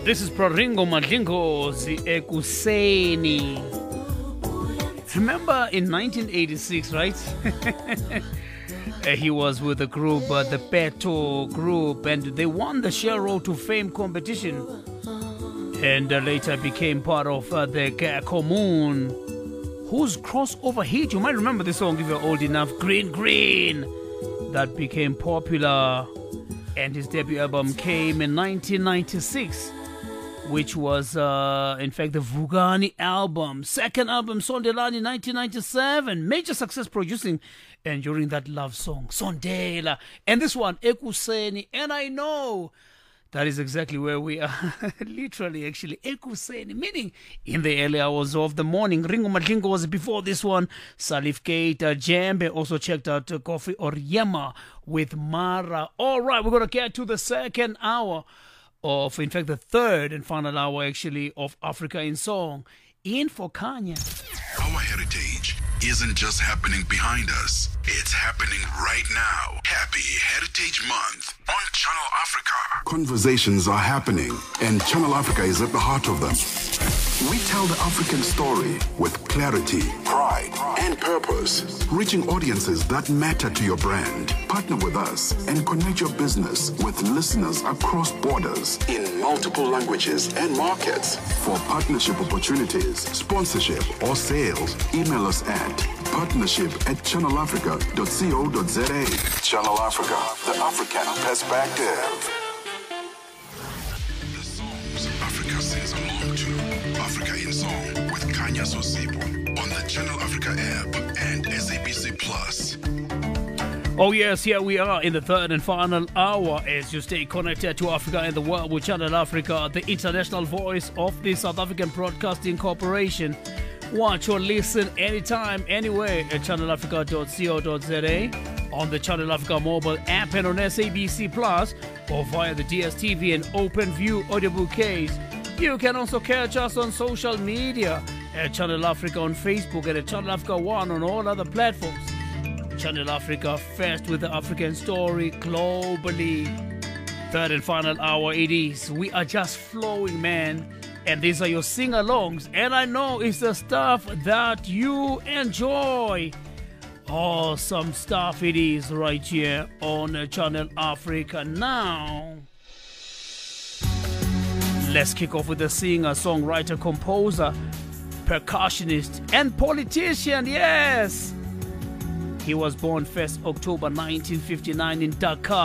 This is Praringo Madlingozi Ekuseni. Remember in 1986, right? He was with the group, the Peto group, and they won the Share Road to Fame competition. And later became part of the Commune, whose crossover hit, you might remember this song if you're old enough, Green Green, that became popular. And his debut album came in 1996, which was, in fact, the Vugani album. Second album, Sondelani, 1997. Major success producing and during that love song, Sondela. And this one, Ekuseni. And I know that is exactly where we are. Literally, actually, Ekuseni, meaning in the early hours of the morning. Ringo Madlingo was before this one. Salif Keita, Jembe, also checked out Kofi Oryema with Mara. All right, we're going to get to the second hour of, in fact, the third and final hour, actually, of Africa in Song. In for Kanya. Our heritage isn't just happening behind us. It's happening right now. Happy Heritage Month on Channel Africa. Conversations are happening, and Channel Africa is at the heart of them. We tell the African story with clarity, pride, and purpose, reaching audiences that matter to your brand. Partner with us and connect your business with listeners across borders in multiple languages and markets. For partnership opportunities, sponsorship, or sales, email us at partnership@channelafrica.co.za. Channel Africa, the African perspective. The songs Africa sings along to. Africa in Song with Kanya Sosipo on the Channel Africa app and SABC Plus. Oh yes, here we are in the third and final hour as you stay connected to Africa and the world with Channel Africa, the international voice of the South African Broadcasting Corporation. Watch or listen anytime, anywhere at channelafrica.co.za, on the Channel Africa mobile app and on SABC Plus, or via the DSTV and OpenView audio bouquets. You can also catch us on social media at Channel Africa on Facebook and at Channel Africa 1 on all other platforms. Channel Africa, first with the African story globally. Third and final hour it is. We are just flowing, man. And these are your sing-alongs. And I know it's the stuff that you enjoy. Awesome stuff it is right here on Channel Africa. Now, let's kick off with the singer, songwriter, composer, percussionist, and politician. Yes! He was born 1st October 1959 in Dakar.